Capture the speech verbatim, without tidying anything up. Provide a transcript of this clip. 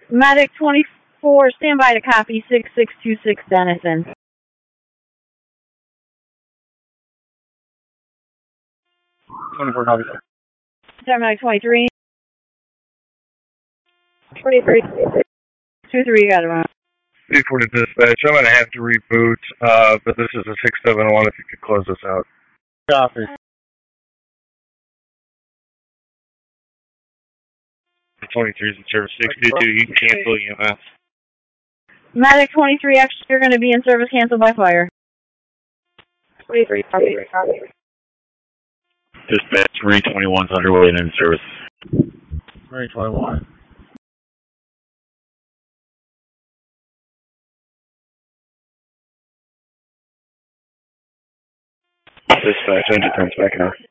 Medic twenty-four, stand by to copy six six two six Denison. twenty-four, copy. Medic twenty-three. twenty-three. two three, got it wrong. three forty dispatch, I'm going to have to reboot, uh, but this is a six seven one if you could close this out. Copy. twenty-three is in service six two two, you can cancel E M S. Medic twenty-three, actually, you're going to be in service, cancel by fire. twenty-three, copy, copy. Dispatch, Marine twenty-one's underway and in service. Marine twenty-one. Dispatch, engine turns back now.